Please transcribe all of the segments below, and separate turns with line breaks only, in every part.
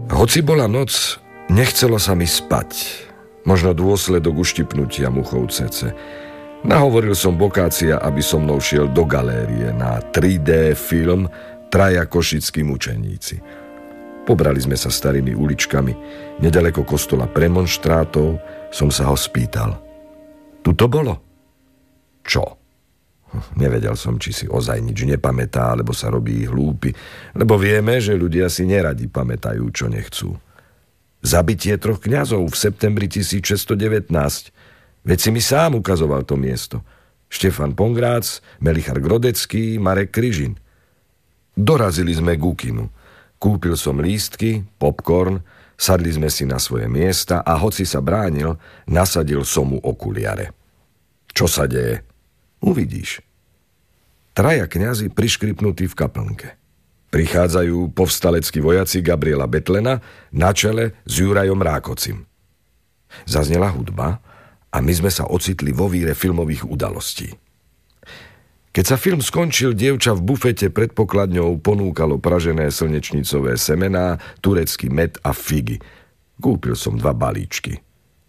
Hoci bola noc, nechcelo sa mi spať. Možno dôsledok uštipnutia muchou cece. Nahovoril som Bokácia, aby so mnou šiel do galérie na 3D film Traja košickí mučeníci. Pobrali sme sa starými uličkami. Nedaleko kostola premonštrátov som sa ho spýtal. Tu to bolo? Čo? Nevedel som, či si ozaj nič nepamätá, alebo sa robí hlúpy, lebo vieme, že ľudia si neradi pamätajú, čo nechcú. Zabitie 3 kňazov v septembri 1619. Veď si mi sám ukazoval to miesto. Štefan Pongrác, Melichar Grodecký, Marek Kryžin. Dorazili sme k Ukinu. Kúpil som lístky, popcorn, sadli sme si na svoje miesta a hoci sa bránil, nasadil som mu okuliare. Čo sa deje? Uvidíš. Traja kňazi priškripnutí v kaplnke. Prichádzajú povstaleckí vojaci Gabriela Betlena na čele s Jurajom Rákocim. Zaznela hudba a my sme sa ocitli vo víre filmových udalostí. Keď sa film skončil, dievča v bufete pred pokladňou ponúkalo pražené slnečnicové semená, turecký med a figy. Kúpil som 2 balíčky.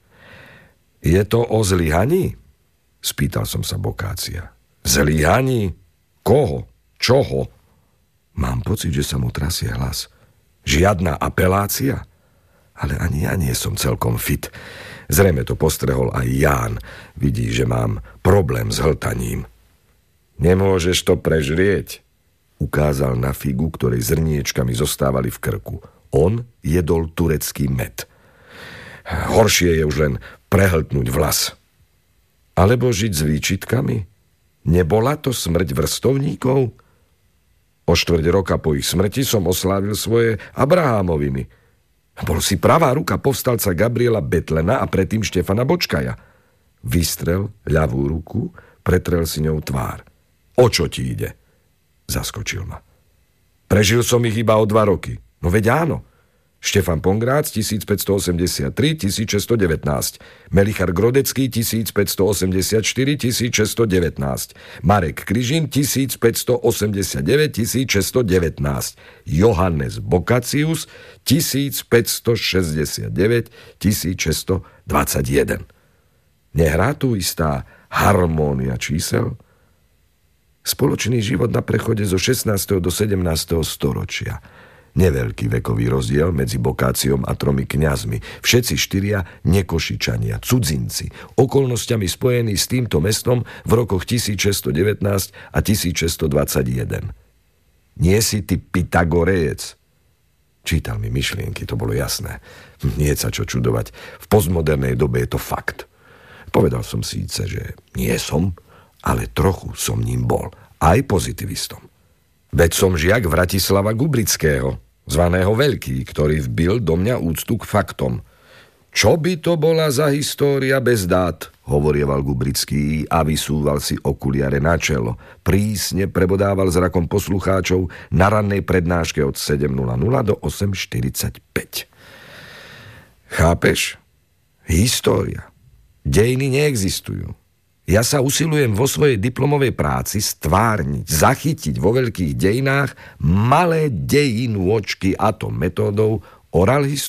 Je to o zlyhaní? Spýtal som sa Bokácia. Zlyhaní? Koho? Čoho? Mám pocit, že sa mu trasie hlas. Žiadna apelácia? Ale ani ja nie som celkom fit. Zrejme to postrehol aj Ján. Vidí, že mám problém s hltaním. Nemôžeš to prežrieť? Ukázal na figu, ktorej zrniečkami zostávali v krku. On jedol turecký med. Horšie je už len prehltnúť vlas. Alebo žiť s výčitkami? Nebola to smrť vrstovníkov? O 4 roka po ich smrti som oslávil svoje Abrahámoviny. Bol si pravá ruka povstalca Gabriela Betlena a predtým Štefana Bočkaja. Vystrel ľavú ruku, pretrel si ňou tvár. O čo ti ide? Zaskočil ma. Prežil som ich iba o 2 roky. No veď áno. Štefan Pongrác 1583-1619, Melichar Grodecký 1584-1619, Marek Kryžin 1589-1619, Johannes Bokácius 1569-1621. Nehrá tu istá harmónia čísel? Spoločný život na prechode zo 16. do 17. storočia. Neveľký vekový rozdiel medzi Bokáciom a 3 kňazmi. Všetci 4 nekošičania, cudzinci, okolnostiami spojení s týmto mestom v rokoch 1619 a 1621. Nie si ty Pythagorejec? Čítal mi myšlienky, to bolo jasné. Nie sa čo čudovať. V postmodernej dobe je to fakt. Povedal som síce, že nie som, ale trochu som ním bol. Aj pozitivistom. Veď som žiak Vratislava Gubrického, zvaného Veľký, ktorý vbil do mňa úctu k faktom. Čo by to bola za história bez dát, hovorieval Gubrický a vysúval si okuliare na čelo. Prísne prebodával zrakom poslucháčov na rannej prednáške od 7:00 do 8:45. Chápeš? História. Dejiny neexistujú. Ja sa usilujem vo svojej diplomovej práci stvárniť, zachytiť vo veľkých dejinách malé dejinôčky a to metódou oral histórie.